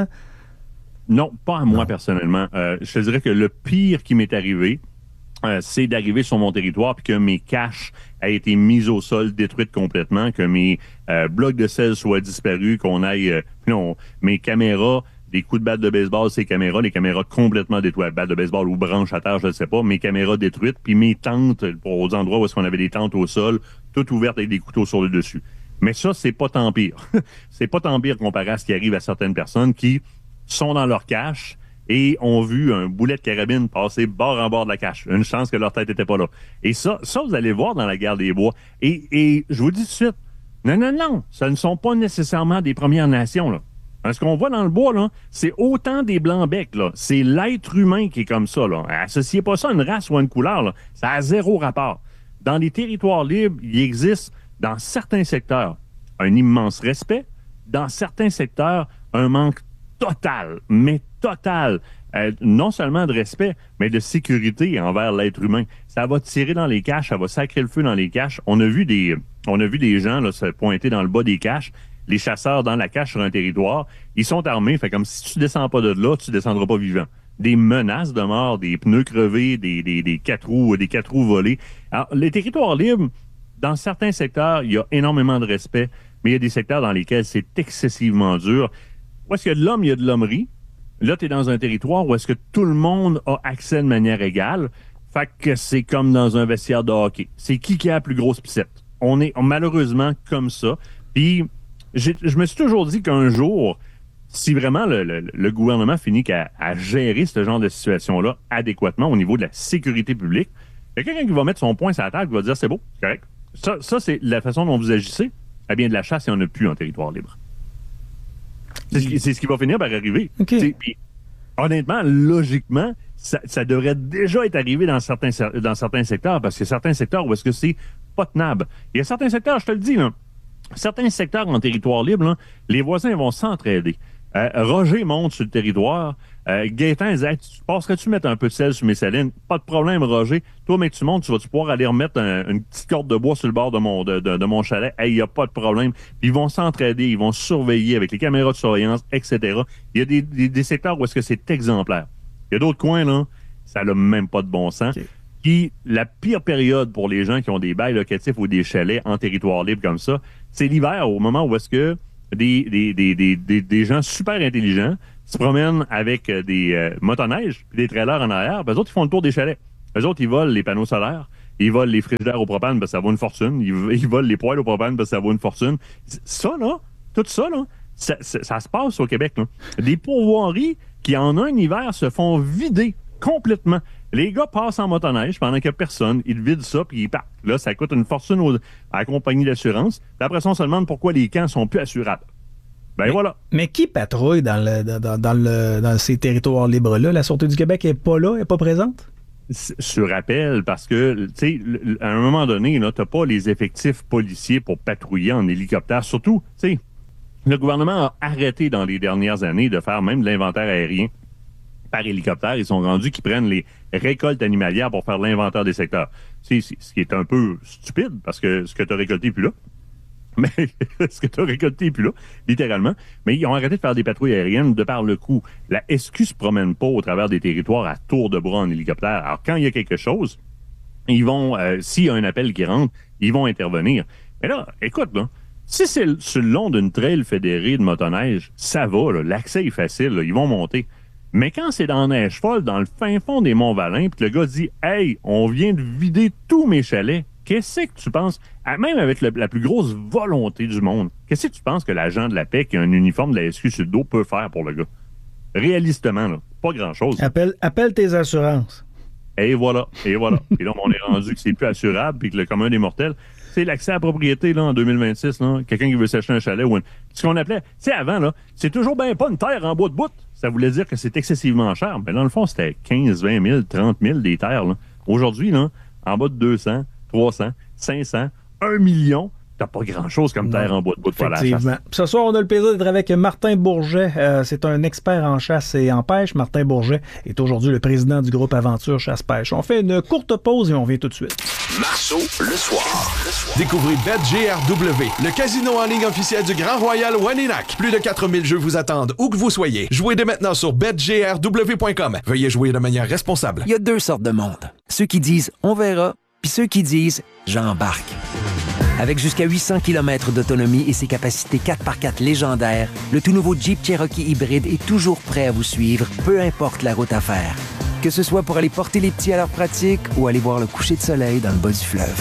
Non, pas à moi non. personnellement. Euh, je te dirais que le pire qui m'est arrivé, euh, c'est d'arriver sur mon territoire puis que mes caches aient été mises au sol, détruites complètement, que mes euh, blocs de sel soient disparus, qu'on aille, euh, non, mes caméras, des coups de batte de baseball, ces caméras, les caméras complètement détruites, batte de baseball ou branche à terre, je ne sais pas, mes caméras détruites, puis mes tentes, pour aux endroits où est-ce qu'on avait des tentes au sol, toutes ouvertes avec des couteaux sur le dessus. Mais ça, c'est pas tant pire. C'est pas tant pire comparé à ce qui arrive à certaines personnes qui sont dans leur cache et ont vu un boulet de carabine passer bord en bord de la cache. Une chance que leur tête était pas là. Et ça, ça, vous allez voir dans la guerre des bois. Et, et je vous dis tout de suite, non, non, non, ce ne sont pas nécessairement des Premières Nations, là. Ce qu'on voit dans le bois, là, c'est autant des blancs-becs, là. C'est l'être humain qui est comme ça, là. Associez pas ça à une race ou à une couleur, là. Ça a zéro rapport. Dans les territoires libres, il existe, dans certains secteurs, un immense respect. Dans certains secteurs, un manque total, mais total, euh, non seulement de respect, mais de sécurité envers l'être humain. Ça va tirer dans les caches, ça va sacrer le feu dans les caches. On a vu des, on a vu des gens là, se pointer dans le bas des caches. Les chasseurs dans la cache sur un territoire, ils sont armés. Fait comme si tu descends pas de là, tu descendras pas vivant. Des menaces de mort, des pneus crevés, des, des, des quatre roues, des quatre roues volées. Alors, les territoires libres, dans certains secteurs, il y a énormément de respect, mais il y a des secteurs dans lesquels c'est excessivement dur. Où est-ce qu'il y a de l'homme, il y a de l'hommerie. Là, tu es dans un territoire où est-ce que tout le monde a accès de manière égale. Fait que c'est comme dans un vestiaire de hockey. C'est qui qui a la plus grosse pissette. On est malheureusement comme ça. Puis, j'ai, je me suis toujours dit qu'un jour, si vraiment le, le, le gouvernement finit qu'à à gérer ce genre de situation-là adéquatement au niveau de la sécurité publique, il y a quelqu'un qui va mettre son poing sur la table et va dire « c'est beau, c'est correct ». Ça, ça, c'est la façon dont vous agissez. Eh bien, de la chasse, il n'y en a plus en territoire libre. C'est ce qui, c'est ce qui va finir par arriver. Okay. Puis, honnêtement, logiquement, ça, ça devrait déjà être arrivé dans certains, dans certains secteurs, parce qu'il y a certains secteurs où est-ce que c'est pas tenable. Il y a certains secteurs, je te le dis, là, certains secteurs en territoire libre, là, les voisins vont s'entraider. Euh, Roger monte sur le territoire. Euh, Gaétan disait hey, tu passerais-tu mettre un peu de sel sur mes salines? Pas de problème, Roger. Toi, mec, tu montes, tu vas-tu pouvoir aller remettre un, une petite corde de bois sur le bord de mon, de, de, de mon chalet? Il hey, n'y a pas de problème. Puis ils vont s'entraider, ils vont surveiller avec les caméras de surveillance, et cetera. Il y a des, des, des secteurs où est-ce que c'est exemplaire. Il y a d'autres coins, là, ça n'a même pas de bon sens. Okay. Puis la pire période pour les gens qui ont des bails locatifs ou des chalets en territoire libre comme ça, c'est l'hiver, au moment où est-ce que des, des, des, des, des, des gens super intelligents se promènent avec des euh, motoneiges puis des trailers en arrière. Ben, eux autres, ils font le tour des chalets. Eux autres, ils volent les panneaux solaires, ils volent les frigidaires au propane parce que ça vaut une fortune, ils, ils volent les poêles au propane parce que ça vaut une fortune. Ça, là, tout ça, là, ça, ça, ça se passe au Québec. Là. Des pourvoiries qui, en un hiver, se font vider complètement. Les gars passent en motoneige pendant qu'il n'y a personne, ils vident ça puis ils partent. Là, ça coûte une fortune aux, à la compagnie d'assurance. Puis après ça, on se demande pourquoi les camps sont plus assurables. Ben mais, voilà. Mais qui patrouille dans, le, dans, dans, le, dans ces territoires libres-là? La Sûreté du Québec n'est pas là, n'est pas présente? Sur rappel, parce que, tu sais, à un moment donné, tu n'as pas les effectifs policiers pour patrouiller en hélicoptère. Surtout, tu sais, le gouvernement a arrêté dans les dernières années de faire même de l'inventaire aérien par hélicoptère. Ils sont rendus qu'ils prennent les récoltes animalières pour faire l'inventaire des secteurs. C'est, c'est, ce qui est un peu stupide, parce que ce que tu as récolté n'est plus là. Mais ce que tu as récolté n'est plus là, littéralement. Mais ils ont arrêté de faire des patrouilles aériennes de par le coup. La S Q se promène pas au travers des territoires à tour de bras en hélicoptère. Alors, quand il y a quelque chose, ils vont, euh, s'il y a un appel qui rentre, ils vont intervenir. Mais là, écoute, là, si c'est sur le long d'une trail fédérée de motoneige, ça va, là, l'accès est facile, là, ils vont monter. Mais quand c'est dans la neige folle, dans le fin fond des Monts-Valin, puis le gars dit « Hey, on vient de vider tous mes chalets », qu'est-ce que tu penses, même avec le, la plus grosse volonté du monde, qu'est-ce que tu penses que l'agent de la P E C qui a un uniforme de la S Q sur le dos peut faire pour le gars? Réalistement, là, pas grand-chose. Appelle, appelle tes assurances. Et voilà, et voilà. Et là, on est rendu que c'est plus assurable, puis que le commun des mortels, c'est l'accès à la propriété là, en deux mille vingt-six. Là, quelqu'un qui veut s'acheter un chalet ou une... Ce qu'on appelait, tu sais, avant, là, c'est toujours bien pas une terre en bois de bout. Ça voulait dire que c'est excessivement cher. Mais dans le fond, c'était quinze, vingt mille, trente mille des terres. Là. Aujourd'hui, là, en bas de deux cents, trois cents, cinq cents, un million, t'as pas grand-chose comme terre en bois de bout pour la chasse. Ce soir, on a le plaisir d'être avec Martin Bourget. Euh, c'est un expert en chasse et en pêche. Martin Bourget est aujourd'hui le président du groupe Aventure Chasse-Pêche. On fait une courte pause et on vient tout de suite. Marceau, le soir. Le soir. Découvrez BetGRW, le casino en ligne officiel du Grand Royal Waninak. Plus de quatre mille jeux vous attendent où que vous soyez. Jouez dès maintenant sur bet G R W point com. Veuillez jouer de manière responsable. Il y a deux sortes de monde. Ceux qui disent « on verra », puis ceux qui disent « j'embarque ». Avec jusqu'à huit cents kilomètres d'autonomie et ses capacités quatre par quatre légendaires, le tout nouveau Jeep Cherokee hybride est toujours prêt à vous suivre, peu importe la route à faire. Que ce soit pour aller porter les petits à leur pratique ou aller voir le coucher de soleil dans le bas du fleuve.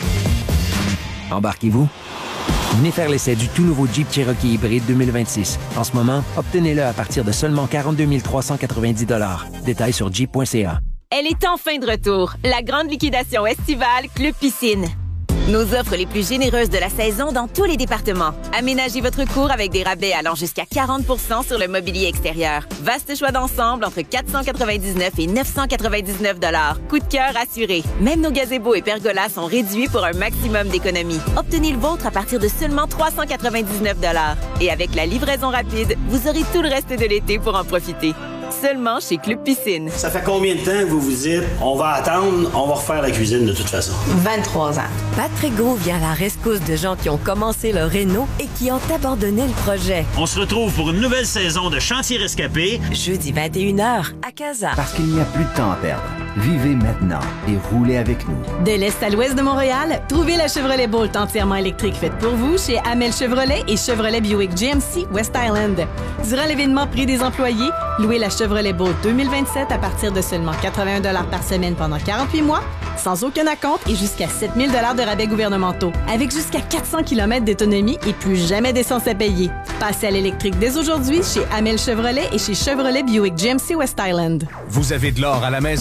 Embarquez-vous? Venez faire l'essai du tout nouveau Jeep Cherokee hybride deux mille vingt-six. En ce moment, obtenez-le à partir de seulement quarante-deux mille trois cent quatre-vingt-dix dollars. Détails sur jeep point c a. Elle est enfin de retour, la grande liquidation estivale Club Piscine. Nos offres les plus généreuses de la saison dans tous les départements. Aménagez votre cour avec des rabais allant jusqu'à quarante pour cent sur le mobilier extérieur. Vaste choix d'ensemble entre quatre cent quatre-vingt-dix-neuf et neuf cent quatre-vingt-dix-neuf dollars. Coup de cœur assuré. Même nos gazebos et pergolas sont réduits pour un maximum d'économie. Obtenez le vôtre à partir de seulement trois cent quatre-vingt-dix-neuf dollars. Et avec la livraison rapide, vous aurez tout le reste de l'été pour en profiter. Seulement chez Club Piscine. Ça fait combien de temps que vous vous dites on va attendre, on va refaire la cuisine de toute façon? vingt-trois ans. Patrick Gros vient à la rescousse de gens qui ont commencé leur réno et qui ont abandonné le projet. On se retrouve pour une nouvelle saison de Chantier Rescapé. Jeudi vingt et une heures à Casa. Parce qu'il n'y a plus de temps à perdre. Vivez maintenant et roulez avec nous. De l'est à l'ouest de Montréal, trouvez la Chevrolet Bolt entièrement électrique faite pour vous chez Amel Chevrolet et Chevrolet Buick G M C West Island. Durant l'événement Prix des employés, louez la Chevrolet Bolt deux mille vingt-sept à partir de seulement quatre-vingt-un dollars par semaine pendant quarante-huit mois, sans aucun acompte et jusqu'à sept mille dollars de rabais gouvernementaux, avec jusqu'à quatre cents kilomètres d'autonomie et plus jamais d'essence à payer. Passez à l'électrique dès aujourd'hui chez Amel Chevrolet et chez Chevrolet Buick G M C West Island. Vous avez de l'or à la maison?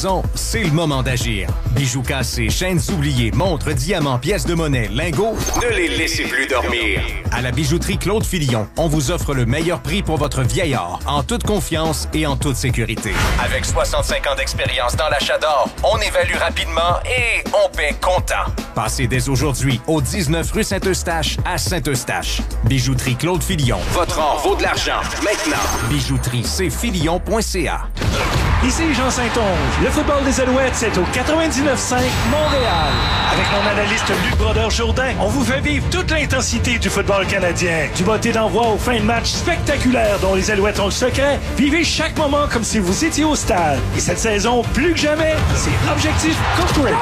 c'est le moment d'agir. Bijoux cassés, chaînes oubliées, montres, diamants, pièces de monnaie, lingots, ne les laissez plus dormir. À la bijouterie Claude Filion, on vous offre le meilleur prix pour votre vieil or, en toute confiance et en toute sécurité. Avec soixante-cinq ans d'expérience dans l'achat d'or, on évalue rapidement et on paie comptant. Passez dès aujourd'hui au dix-neuf rue Saint-Eustache à Saint-Eustache. Bijouterie Claude Filion. Votre or vaut de l'argent. Maintenant. Bijouterie c filion point c a. Ici Jean Saint-Onge. Le football des Alouettes, c'est au quatre-vingt-dix-neuf cinq Montréal. Avec mon analyste Luc Brodeur-Jourdain, on vous fait vivre toute l'intensité du football canadien. Du botté d'envoi aux fins de match spectaculaires dont les Alouettes ont le secret. Vivez chaque moment comme si vous étiez au stade. Et cette saison, plus que jamais, c'est Objectif Corporate.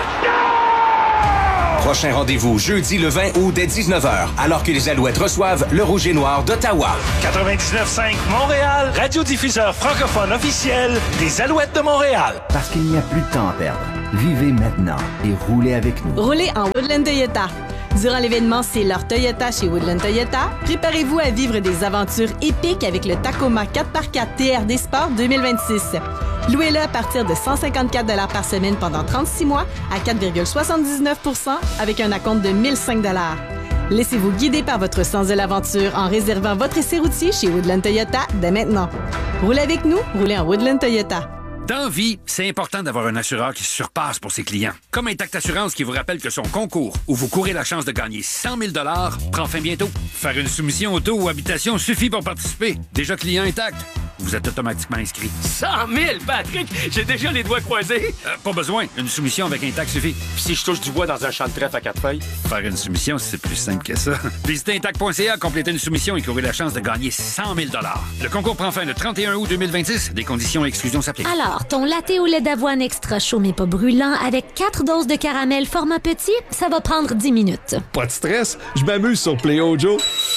Prochain rendez-vous jeudi le vingt août dès dix-neuf heures, alors que les Alouettes reçoivent le Rouge et Noir d'Ottawa. quatre-vingt-dix-neuf cinq Montréal, radiodiffuseur francophone officiel des Alouettes de Montréal. Parce qu'il n'y a plus de temps à perdre. Vivez maintenant et roulez avec nous. Roulez en Woodland Toyota. Durant l'événement C'est leur Toyota chez Woodland Toyota, préparez-vous à vivre des aventures épiques avec le Tacoma quatre par quatre T R D Sport deux mille vingt-six. Louez-le à partir de cent cinquante-quatre dollars par semaine pendant trente-six mois à quatre virgule soixante-dix-neuf pour cent avec un acompte de mille cinq dollars. Laissez-vous guider par votre sens de l'aventure en réservant votre essai routier chez Woodland Toyota dès maintenant. Roulez avec nous, roulez en Woodland Toyota. Dans vie, c'est important d'avoir un assureur qui se surpasse pour ses clients. Comme Intact Assurance qui vous rappelle que son concours, où vous courez la chance de gagner cent mille dollars, prend fin bientôt. Faire une soumission auto ou habitation suffit pour participer. Déjà client Intact, vous êtes automatiquement inscrit. cent mille, Patrick! J'ai déjà les doigts croisés! Euh, pas besoin. Une soumission avec Intact suffit. Puis si je touche du bois dans un champ de trèfle à quatre feuilles? Faire une soumission, c'est plus simple que ça. Visitez intact point c a, complétez une soumission et courez la chance de gagner cent mille dollars. Le concours prend fin le trente et un août deux mille vingt-six. Des conditions et exclusions s'appliquent. Alors, ton latte au lait d'avoine extra chaud mais pas brûlant avec quatre doses de caramel format petit, ça va prendre dix minutes. Pas de stress, je m'amuse sur PlayOjo.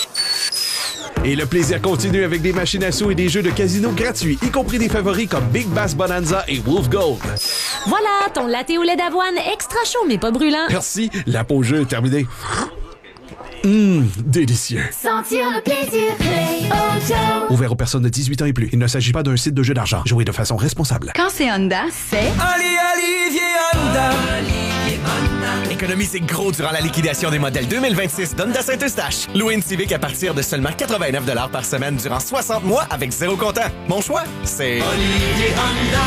Et le plaisir continue avec des machines à sous et des jeux de casino gratuits, y compris des favoris comme Big Bass Bonanza et Wolf Gold. Voilà, ton latte au lait d'avoine extra chaud mais pas brûlant. Merci, la pause jeu est terminée. Hum, délicieux. Sentir le plaisir, PlayOjo. Ouvert aux personnes de dix-huit ans et plus. Il ne s'agit pas d'un site de jeu d'argent. Jouez de façon responsable. Quand c'est Honda, c'est... Ali Olivier Honda. Économisez gros durant la liquidation des modèles deux mille vingt-six d'Honda Saint-Eustache. Louez une Civic à partir de seulement quatre-vingt-neuf dollars par semaine durant soixante mois avec zéro comptant. Mon choix, c'est... Olivier Honda.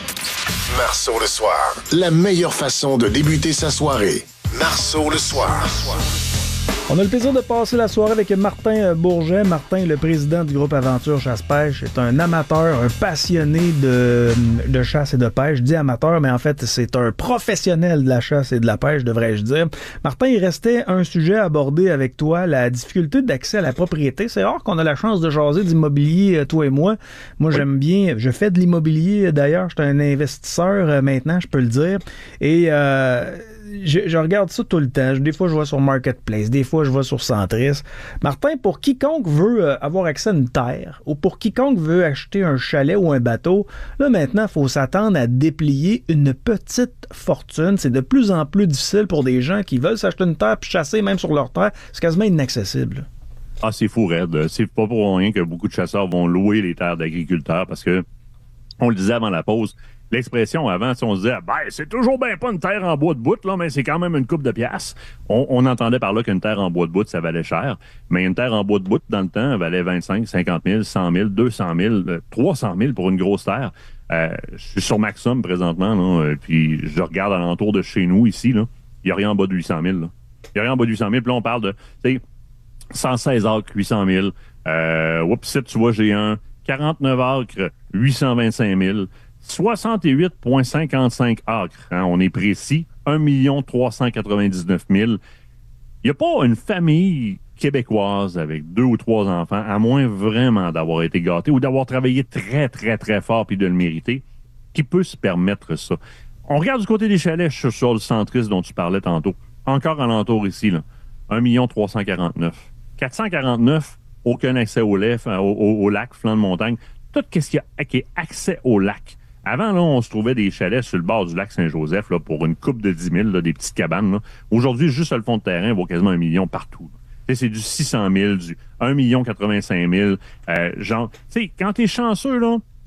Marceau le soir. La meilleure façon de débuter sa soirée. Marceau le soir. On a le plaisir de passer la soirée avec Martin Bourget. Martin, le président du groupe Aventure Chasse-Pêche, est un amateur, un passionné de, de chasse et de pêche. Je dis amateur, mais en fait, c'est un professionnel de la chasse et de la pêche, devrais-je dire. Martin, il restait un sujet à aborder avec toi, la difficulté d'accès à la propriété. C'est rare qu'on a la chance de jaser d'immobilier, toi et moi. Moi, j'aime bien, je fais de l'immobilier d'ailleurs. Je suis un investisseur maintenant, je peux le dire. Et... Euh, Je, je regarde ça tout le temps. Des fois, je vois sur Marketplace. Des fois, je vois sur Centris. Martin, pour quiconque veut euh, avoir accès à une terre ou pour quiconque veut acheter un chalet ou un bateau, là, maintenant, il faut s'attendre à déplier une petite fortune. C'est de plus en plus difficile pour des gens qui veulent s'acheter une terre puis chasser même sur leur terre. C'est quasiment inaccessible. Ah, c'est fou, raide. C'est pas pour rien que beaucoup de chasseurs vont louer les terres d'agriculteurs parce que, on le disait avant la pause, l'expression avant, on se disait, ben, c'est toujours bien pas une terre en bois de bout, là, mais c'est quand même une coupe de piastres. On, on entendait par là qu'une terre en bois de bout, ça valait cher. Mais une terre en bois de bout, dans le temps, valait vingt-cinq, cinquante mille, cent mille, deux cent mille, trois cent mille pour une grosse terre. Euh, je suis sur Maxum présentement, là, puis je regarde alentour de chez nous, ici, là. Il n'y a rien en bas de huit cent mille. Il n'y a rien en bas de huit cent mille. Puis là, on parle de, tu sais, cent seize acres, huit cent mille. Euh, oups, tu vois, j'ai un quarante-neuf acres, huit cent vingt-cinq mille. soixante-huit virgule cinquante-cinq acres, hein, on est précis, un million trois cent quatre-vingt-dix-neuf mille. Il n'y a pas une famille québécoise avec deux ou trois enfants, à moins vraiment d'avoir été gâté ou d'avoir travaillé très, très, très fort puis de le mériter, qui peut se permettre ça. On regarde du côté des chalets, je suis sur le Centris dont tu parlais tantôt. Encore alentour ici, là, un million trois cent quarante-neuf. quatre cent quarante-neuf, aucun accès au, lait, au, au, au lac, flanc de montagne. Tout ce qui, a, qui est accès au lac. Avant, là, on se trouvait des chalets sur le bord du lac Saint-Joseph là, pour une coupe de dix mille, là, des petites cabanes. Là. Aujourd'hui, juste le fond de terrain vaut quasiment un million partout. C'est du six cent mille, du un million quatre-vingt-cinq mille. Euh, genre, tu sais, quand t'es chanceux, là,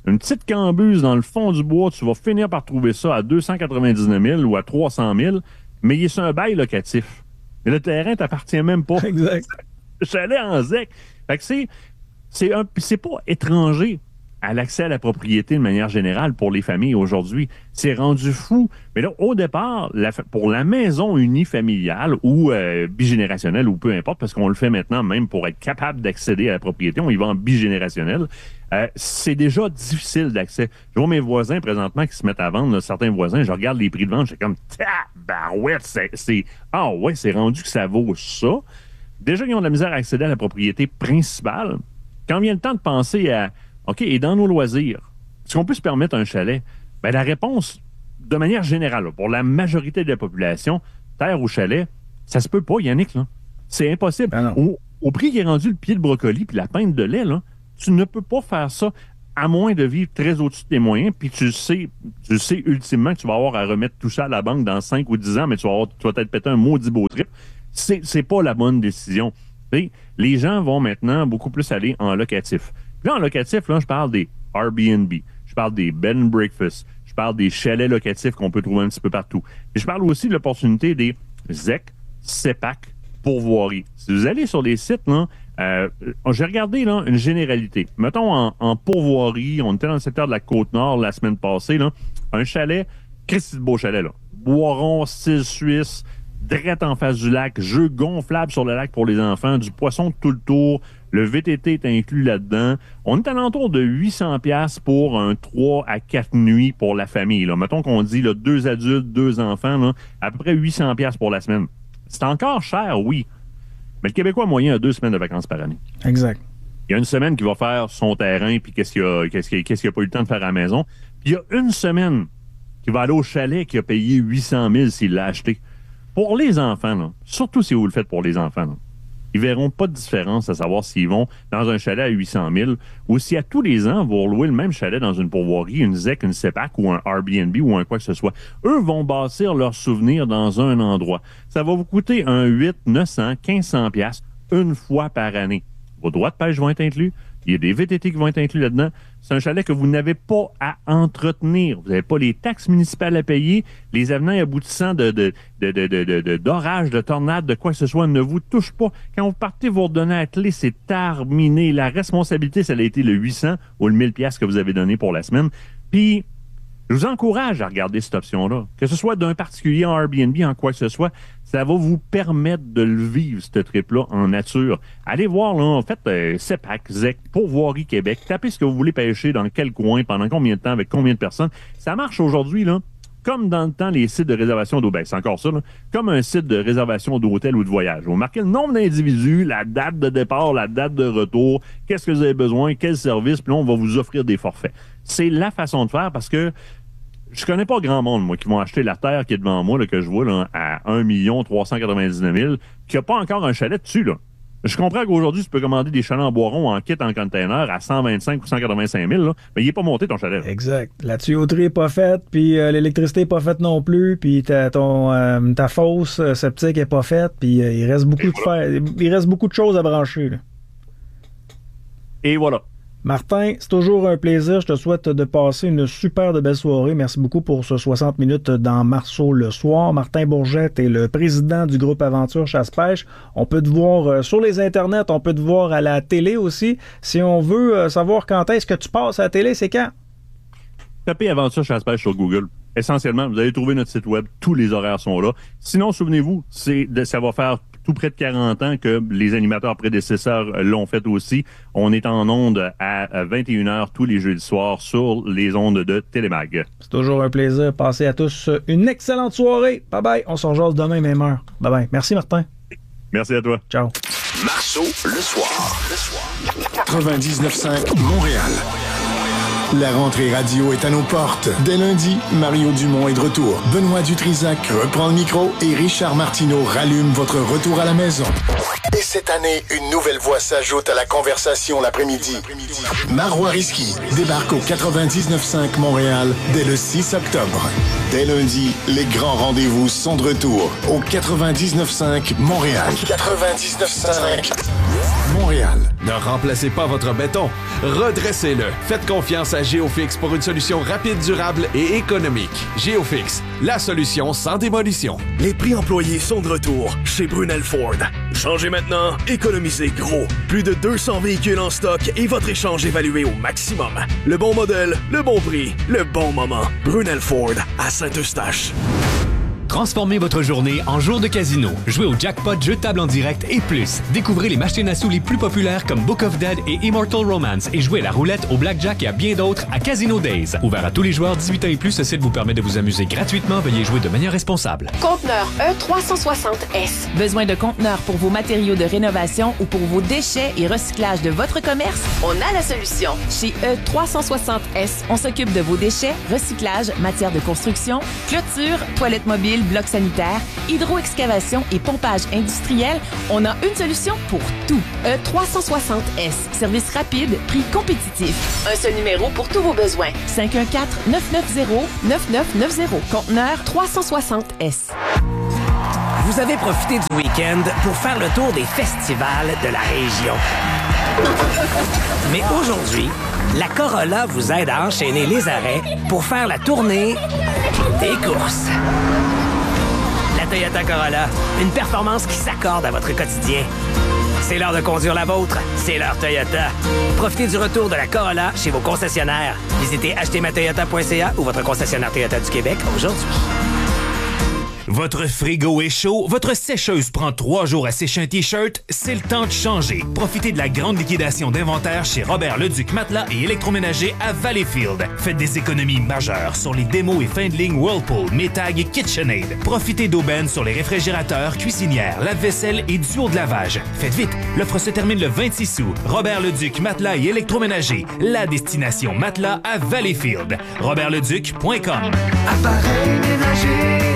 Une petite cambuse dans le fond du bois, tu vas finir par trouver ça à deux cent quatre-vingt-dix-neuf mille ou à trois cent mille, mais il est sur un bail locatif. Mais le terrain t'appartient même pas. Exact. Chalet en zec. Fait que c'est, c'est, un, c'est pas étranger à l'accès à la propriété de manière générale pour les familles aujourd'hui. C'est rendu fou. Mais là, au départ, la, pour la maison unifamiliale ou euh, bigénérationnelle ou peu importe, parce qu'on le fait maintenant même pour être capable d'accéder à la propriété, on y va en bigénérationnel, euh, c'est déjà difficile d'accès. Je vois mes voisins présentement qui se mettent à vendre, là, certains voisins, je regarde les prix de vente, je suis comme tabarouette, c'est, c'est ah ouais, c'est rendu que ça vaut ça. Déjà, ils ont de la misère à accéder à la propriété principale. Quand vient le temps de penser à OK, et dans nos loisirs, est-ce qu'on peut se permettre un chalet? Bien, la réponse, de manière générale, là, pour la majorité de la population, terre ou chalet, ça se peut pas, Yannick, là. C'est impossible. Ben au, au prix qui est rendu le pied de brocoli puis la pinte de lait, là, tu ne peux pas faire ça à moins de vivre très au-dessus de tes moyens, puis tu sais, tu sais ultimement que tu vas avoir à remettre tout ça à la banque dans cinq ou dix ans, mais tu vas, avoir, tu vas peut-être péter un maudit beau trip. C'est, c'est pas la bonne décision. Et les gens vont maintenant beaucoup plus aller en locatif. Puis là, en locatif, là, je parle des Airbnb, je parle des bed and breakfast, je parle des chalets locatifs qu'on peut trouver un petit peu partout. Et je parle aussi de l'opportunité des Z E C, C E P A C, pourvoiries. Si vous allez sur les sites, là, euh, j'ai regardé là, une généralité. Mettons en, en pourvoirie, on était dans le secteur de la Côte-Nord la semaine passée, là, un chalet, Christy de beau chalet, là. Boiron, style suisse, direct en face du lac, jeu gonflable sur le lac pour les enfants, du poisson tout le tour, le V T T est inclus là-dedans. On est à l'entour de huit cents dollars pour un trois à quatre nuits pour la famille. Là. Mettons qu'on dit là, deux adultes, deux enfants, là, à peu près huit cents dollars pour la semaine. C'est encore cher, oui, mais le Québécois moyen a deux semaines de vacances par année. Exact. Il y a une semaine qui va faire son terrain, puis qu'est-ce qu'il a, qu'est-ce qu'il a, qu'est-ce qu'il a pas eu le temps de faire à la maison. Puis il y a une semaine qui va aller au chalet qui a payé huit cent mille s'il l'a acheté. Pour les enfants, là, surtout si vous le faites pour les enfants, là, ils verront pas de différence à savoir s'ils vont dans un chalet à huit cent mille ou si à tous les ans, vous louez le même chalet dans une pourvoirie, une Z E C, une C E P A C ou un Airbnb ou un quoi que ce soit. Eux vont bâtir leurs souvenirs dans un endroit. Ça va vous coûter un huit, neuf cents, quinze cents piastres une fois par année. Vos droits de pêche vont être inclus. Il y a des V T T qui vont être inclus là-dedans. C'est un chalet que vous n'avez pas à entretenir. Vous n'avez pas les taxes municipales à payer. Les avenants et aboutissants de, de, de, de, de, de, de, d'orages, de tornades, de quoi que ce soit ne vous touchent pas. Quand vous partez vous redonner à la clé, c'est terminé. La responsabilité, ça a été le huit cents ou le mille piastres que vous avez donné pour la semaine. Puis, je vous encourage à regarder cette option-là. Que ce soit d'un particulier en Airbnb, en quoi que ce soit, ça va vous permettre de le vivre, ce trip-là, en nature. Allez voir, là, en fait, euh, C E P A C, Z E C, Pourvoirie Québec. Tapez ce que vous voulez pêcher, dans quel coin, pendant combien de temps, avec combien de personnes. Ça marche aujourd'hui, là, comme dans le temps, les sites de réservation d'hôtel. Ben, c'est encore ça, là, comme un site de réservation d'hôtel ou de voyage. Vous marquez le nombre d'individus, la date de départ, la date de retour, qu'est-ce que vous avez besoin, quel service, puis là, on va vous offrir des forfaits. C'est la façon de faire parce que je connais pas grand monde, moi, qui vont acheter la terre qui est devant moi, là, que je vois là, à un million trois cent quatre-vingt-dix-neuf mille, qui n'a pas encore un chalet dessus. Là. Je comprends qu'aujourd'hui, tu peux commander des chalets en boiron en kit en container à cent vingt-cinq ou cent quatre-vingt-cinq mille, là, mais il n'est pas monté ton chalet. Là. Exact. La tuyauterie n'est pas faite, puis euh, l'électricité n'est pas faite non plus, puis ta, ton, euh, ta fosse euh, septique n'est pas faite, puis euh, il reste beaucoup de faire, il reste beaucoup de choses à brancher. Là. Et voilà. Martin, c'est toujours un plaisir. Je te souhaite de passer une super de belle soirée. Merci beaucoup pour ce soixante minutes dans Marceau le soir. Martin Bourget est le président du groupe Aventure Chasse-Pêche. On peut te voir euh, sur les internets, on peut te voir à la télé aussi. Si on veut euh, savoir quand est-ce que tu passes à la télé, c'est quand? Tapez Aventure Chasse-Pêche sur Google. Essentiellement, vous allez trouver notre site web. Tous les horaires sont là. Sinon, souvenez-vous, c'est de, ça va faire tout près de quarante ans que les animateurs prédécesseurs l'ont fait aussi. On est en ondes à vingt et une heures tous les jeudis soirs sur les ondes de Télémag. C'est toujours un plaisir. Passez à tous une excellente soirée. Bye bye. On se rejase demain, même heure. Bye bye. Merci, Martin. Merci à toi. Ciao. Marceau le soir. Le soir. quatre-vingt-dix-neuf cinq Montréal. La rentrée radio est à nos portes. Dès lundi, Mario Dumont est de retour. Benoît Dutrisac reprend le micro et Richard Martineau rallume votre retour à la maison. Et cette année, une nouvelle voix s'ajoute à la conversation l'après-midi. Marois Risky débarque au quatre-vingt-dix-neuf cinq Montréal dès le six octobre. Dès lundi, les grands rendez-vous sont de retour au quatre-vingt-dix-neuf cinq Montréal. quatre-vingt-dix-neuf cinq Montréal. Ne remplacez pas votre béton, redressez-le. Faites confiance à Géofix pour une solution rapide, durable et économique. Géofix, la solution sans démolition. Les prix employés sont de retour chez Brunel Ford. Changez maintenant, économisez gros. Plus de deux cents véhicules en stock et votre échange évalué au maximum. Le bon modèle, le bon prix, le bon moment. Brunel Ford à Saint-Eustache. Transformez votre journée en jour de casino. Jouez au jackpot, jeu de table en direct et plus. Découvrez les machines à sous les plus populaires comme Book of Dead et Immortal Romance et jouez à la roulette, au blackjack et à bien d'autres à Casino Days. Ouvert à tous les joueurs dix-huit ans et plus, ce site vous permet de vous amuser gratuitement. Veuillez jouer de manière responsable. Conteneur E trois cent soixante S. Besoin de conteneurs pour vos matériaux de rénovation ou pour vos déchets et recyclage de votre commerce? On a la solution. Chez E trois cent soixante S, on s'occupe de vos déchets, recyclage, matières de construction, clôture, toilettes mobiles, blocs sanitaires, hydro-excavation et pompage industriel. On a une solution pour tout. E trois cent soixante S. Service rapide, prix compétitif. Un seul numéro pour tous vos besoins. cinq un quatre, neuf neuf zéro, neuf neuf neuf zéro. Conteneur trois cent soixante S. Vous avez profité du week-end pour faire le tour des festivals de la région. Mais aujourd'hui, la Corolla vous aide à enchaîner les arrêts pour faire la tournée des courses. La Toyota Corolla, une performance qui s'accorde à votre quotidien. C'est l'heure de conduire la vôtre, c'est l'heure Toyota. Profitez du retour de la Corolla chez vos concessionnaires. Visitez acheter ma toyota point c a ou votre concessionnaire Toyota du Québec aujourd'hui. Votre frigo est chaud, votre sécheuse prend trois jours à sécher un T-shirt, c'est le temps de changer. Profitez de la grande liquidation d'inventaire chez Robert Leduc Matelas et Électroménager à Valleyfield. Faites des économies majeures sur les démos et fin de ligne Whirlpool, Maytag et KitchenAid. Profitez d'aubaines sur les réfrigérateurs, cuisinières, lave-vaisselle et duos de lavage. Faites vite, l'offre se termine le vingt-six août. Robert Leduc Matelas et Électroménager, la destination matelas à Valleyfield. robert leduc point com. Appareil ménager,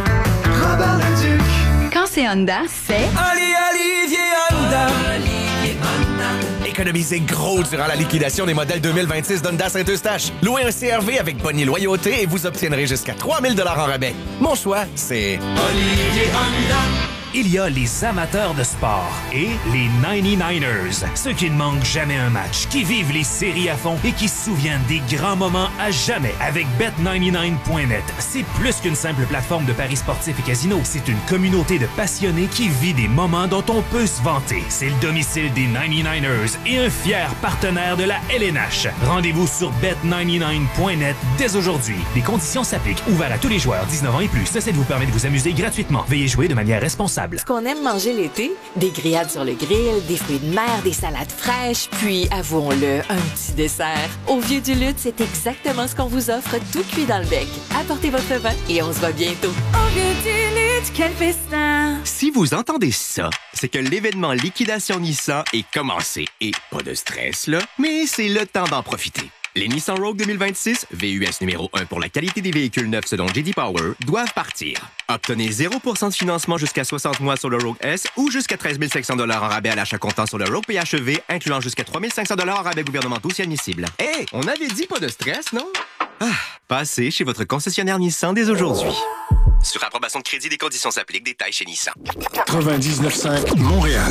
Robert Leduc. Quand c'est Honda, c'est... Ali Olivier Honda. Olivier Honda. Économisez gros durant la liquidation des modèles deux mille vingt-six d'Honda Saint-Eustache. Louez un C R V avec Bonnie Loyauté et vous obtiendrez jusqu'à trois mille dollars en rabais. Mon choix, c'est... Olivier Honda. Il y a les amateurs de sport et les ninety-niners, ceux qui ne manquent jamais un match, qui vivent les séries à fond et qui se souviennent des grands moments à jamais avec bet ninety-nine point net. C'est plus qu'une simple plateforme de paris sportifs et casinos. C'est une communauté de passionnés qui vit des moments dont on peut se vanter. C'est le domicile des ninety-niners et un fier partenaire de la L N H. Rendez-vous sur bet ninety-nine point net dès aujourd'hui. Les conditions s'appliquent. Ouvert à tous les joueurs dix-neuf ans et plus. Ce site vous permet de vous amuser gratuitement. Veuillez jouer de manière responsable. Ce qu'on aime manger l'été, des grillades sur le grill, des fruits de mer, des salades fraîches, puis, avouons-le, un petit dessert. Au Vieux du Lutte, c'est exactement ce qu'on vous offre, tout cuit dans le bec. Apportez votre vin et on se voit bientôt. Au Vieux du Lutte, quel festin! Si vous entendez ça, c'est que l'événement Liquidation Nissan est commencé. Et pas de stress, là, mais c'est le temps d'en profiter. Les Nissan Rogue deux mille vingt-six, V U S numéro un pour la qualité des véhicules neufs selon J D Power, doivent partir. Obtenez zéro pour cent de financement jusqu'à soixante mois sur le Rogue S ou jusqu'à treize mille cinq cents dollars en rabais à l'achat comptant sur le Rogue P H E V, incluant jusqu'à trois mille cinq cents dollars en rabais gouvernementaux si admissible. Hé, hey, on avait dit pas de stress, non? Ah, passez chez votre concessionnaire Nissan dès aujourd'hui. Sur approbation de crédit, des conditions s'appliquent. Détails chez Nissan. quatre-vingt-dix-neuf cinq Montréal.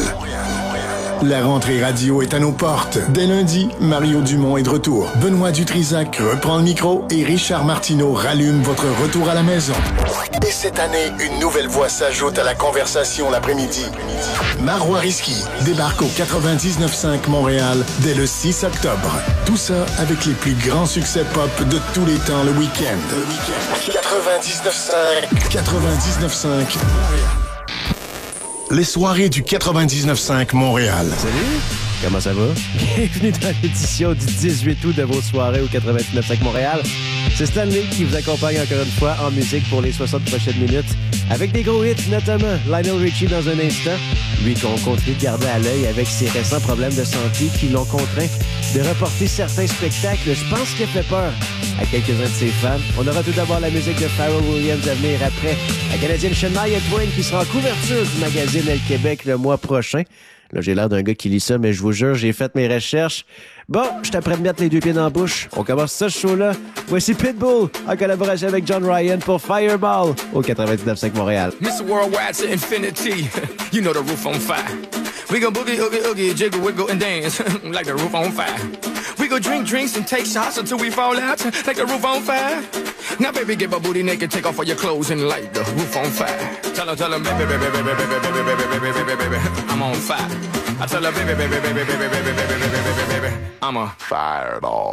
La rentrée radio est à nos portes. Dès lundi, Mario Dumont est de retour. Benoît Dutrisac reprend le micro et Richard Martineau rallume votre retour à la maison. Et cette année, une nouvelle voix s'ajoute à la conversation l'après-midi. Marois Risky débarque au quatre-vingt-dix-neuf cinq Montréal dès le six octobre. Tout ça avec les plus grands succès pop de tous les temps le week-end. quatre-vingt-dix-neuf cinq quatre-vingt-dix-neuf cinq Montréal. Les soirées du quatre-vingt-dix-neuf cinq Montréal. Salut, comment ça va? Bienvenue dans l'édition du dix-huit août de vos soirées au quatre-vingt-dix-neuf cinq Montréal. C'est Stanley qui vous accompagne encore une fois en musique pour les soixante prochaines minutes, avec des gros hits, notamment Lionel Richie dans un instant, lui qu'on continue de garder à l'œil avec ses récents problèmes de santé qui l'ont contraint de reporter certains spectacles. Je pense qu'il a fait peur à quelques-uns de ses fans. On aura tout d'abord la musique de Pharrell Williams à venir après. La Canadienne Shania Twain qui sera en couverture du magazine Elle Québec le mois prochain. Là, j'ai l'air d'un gars qui lit ça, mais je vous jure, j'ai fait mes recherches. Bon, je t'apprends de mettre les deux pieds dans la bouche. On commence ce show-là. Voici Pitbull en collaboration avec John Ryan pour Fireball au quatre-vingt-dix-neuf cinq Montréal. Mister Worldwide to infinity. You know the roof on fire. We go boogie, oogie, oogie, jiggle, wiggle, and dance like the roof on fire. We go drink drinks and take shots until we fall out like the roof on fire. Now, baby, get my booty naked, take off all your clothes and light the roof on fire. Tell her, tell her, baby, baby, baby, baby, baby, baby, baby, baby, baby, baby, I'm on fire. I tell her, baby, baby, baby, baby, baby, baby, baby, baby, baby, baby, I'm a fireball.